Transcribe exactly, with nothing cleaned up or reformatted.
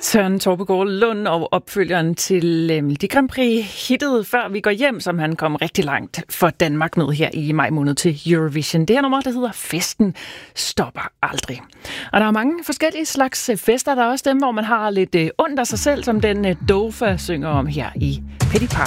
Søren Torpegaard Lund og opfølgeren til øh, de Grand Prix hittet Før vi går hjem, som han kom rigtig langt for Danmark med her i maj måned til Eurovision. Det her nummer, der hedder Festen stopper aldrig. Og der er mange forskellige slags fester. Der er også dem, hvor man har lidt øh, ondt af sig selv, som den øh, Dofa synger om her i Petty Party.